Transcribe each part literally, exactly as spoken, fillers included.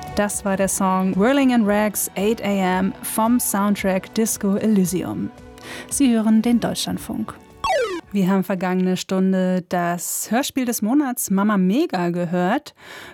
Das war der Song Whirling in Rags eight a m vom Soundtrack Disco Elysium. Sie hören den Deutschlandfunk. Wir haben vergangene Stunde das Hörspiel des Monats Mama Mega gehört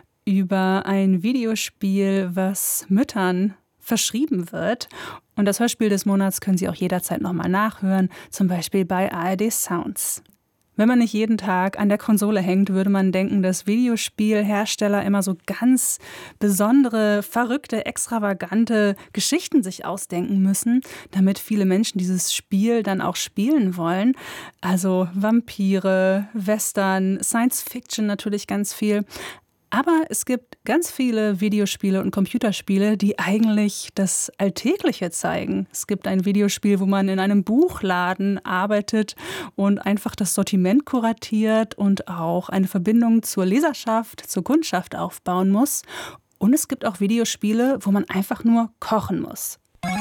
über ein Videospiel, was Müttern verschrieben wird. Und das Hörspiel des Monats können Sie auch jederzeit nochmal nachhören, zum Beispiel bei A R D Sounds. Wenn man nicht jeden Tag an der Konsole hängt, würde man denken, dass Videospielhersteller immer so ganz besondere, verrückte, extravagante Geschichten sich ausdenken müssen, damit viele Menschen dieses Spiel dann auch spielen wollen. Also Vampire, Western, Science Fiction natürlich ganz viel. Aber es gibt ganz viele Videospiele und Computerspiele, die eigentlich das Alltägliche zeigen. Es gibt ein Videospiel, wo man in einem Buchladen arbeitet und einfach das Sortiment kuratiert und auch eine Verbindung zur Leserschaft, zur Kundschaft aufbauen muss. Und es gibt auch Videospiele, wo man einfach nur kochen muss.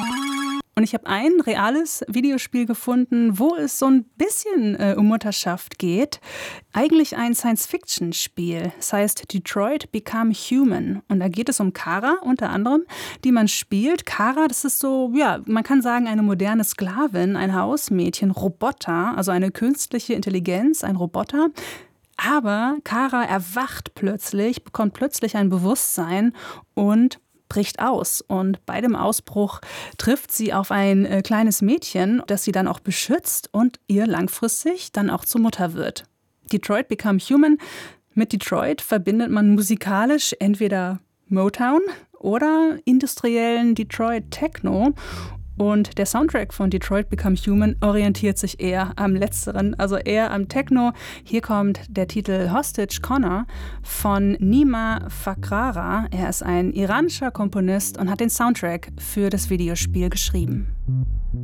Und ich habe ein reales Videospiel gefunden, wo es so ein bisschen äh, um Mutterschaft geht. Eigentlich ein Science-Fiction-Spiel. Es heißt Detroit Become Human. Und da geht es um Kara unter anderem, die man spielt. Kara, das ist so, ja, man kann sagen, eine moderne Sklavin, ein Hausmädchen, Roboter, also eine künstliche Intelligenz, ein Roboter. Aber Kara erwacht plötzlich, bekommt plötzlich ein Bewusstsein und bricht aus. Und bei dem Ausbruch trifft sie auf ein äh, kleines Mädchen, das sie dann auch beschützt und ihr langfristig dann auch zur Mutter wird. Detroit Become Human. Mit Detroit verbindet man musikalisch entweder Motown oder industriellen Detroit Techno. Und der Soundtrack von Detroit Become Human orientiert sich eher am Letzteren, also eher am Techno. Hier kommt der Titel Hostage Connor von Nima Fakrara. Er ist ein iranischer Komponist und hat den Soundtrack für das Videospiel geschrieben.